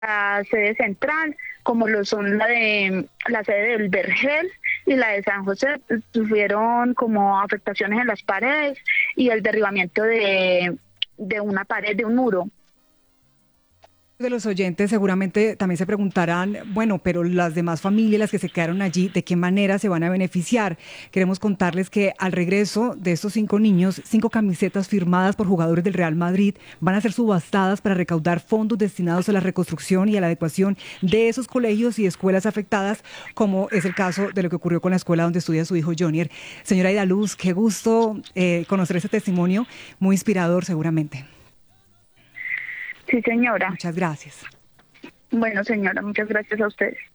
la sede central, como lo son la sede del Vergel y la de San José, tuvieron como afectaciones en las paredes y el derribamiento de una pared, de un muro. De los oyentes seguramente también se preguntarán, bueno, pero las demás familias, las que se quedaron allí, ¿de qué manera se van a beneficiar? Queremos contarles que al regreso de estos 5 niños, 5 camisetas firmadas por jugadores del Real Madrid van a ser subastadas para recaudar fondos destinados a la reconstrucción y a la adecuación de esos colegios y escuelas afectadas, como es el caso de lo que ocurrió con la escuela donde estudia su hijo Jonier. Señora Idaluz, qué gusto conocer ese testimonio, muy inspirador seguramente. Sí, señora. Muchas gracias. Bueno, señora, muchas gracias a ustedes.